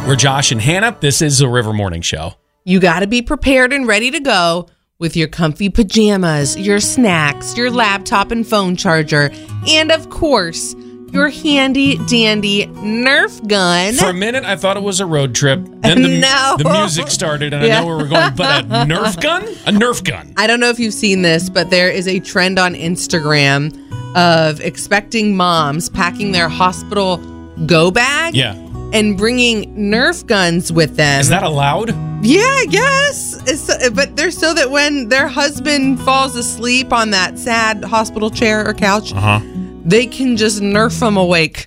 We're Josh and Hannah. This is the River Morning Show. You got to be prepared and ready to go with your comfy pajamas, your snacks, your laptop and phone charger, and of course, your handy dandy Nerf gun. For a minute, I thought it was a road trip. Then the music started, and I know where we're going. But a Nerf gun? A Nerf gun. I don't know if you've seen this, but there is a trend on Instagram of expecting moms packing their hospital go bag and bringing Nerf guns with them. Is that allowed? Yeah, I guess. But they're so that when their husband falls asleep on that sad hospital chair or couch, they can just Nerf him awake.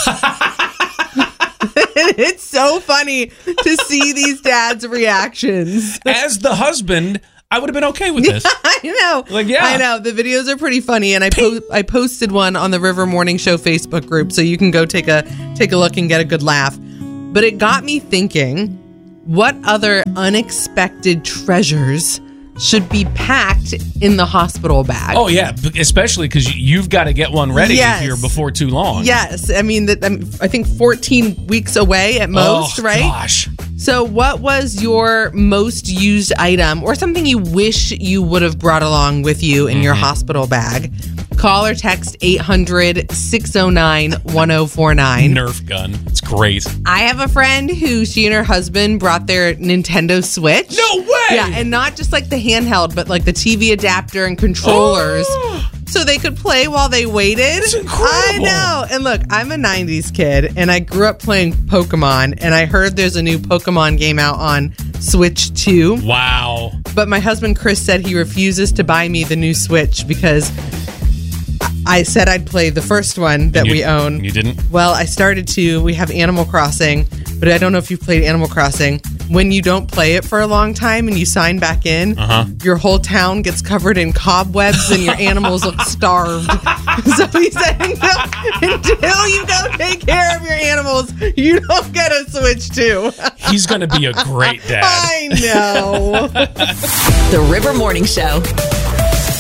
It's so funny to see these dads' reactions. As the husband, I would have been okay with this. I know. I know. The videos are pretty funny, and I posted one on the River Morning Show Facebook group, so you can go take a look and get a good laugh. But it got me thinking, what other unexpected treasures should be packed in the hospital bag? Oh, yeah, especially because you've got to get one ready here before too long. Yes. I mean, I think 14 weeks away at most, right? Gosh. So what was your most used item or something you wish you would have brought along with you in your hospital bag? Call or text 800-609-1049. Nerf gun. It's great. I have a friend who she and her husband brought their Nintendo Switch. No way! Yeah, and not just like the handheld, but like the TV adapter and controllers. So they could play while they waited. That's incredible. I know. And look, I'm a 90s kid, and I grew up playing Pokemon, and I heard there's a new Pokemon game out on Switch 2. Wow. But my husband, Chris, said he refuses to buy me the new Switch because I said I'd play the first one that we own. You didn't? Well, I started to. We have Animal Crossing, but I don't know if you've played Animal Crossing. When you don't play it for a long time and you sign back in, your whole town gets covered in cobwebs and your animals look starved. So he said, until you go take care of your animals, you don't get a Switch 2. He's going to be a great dad. I know. The River Morning Show.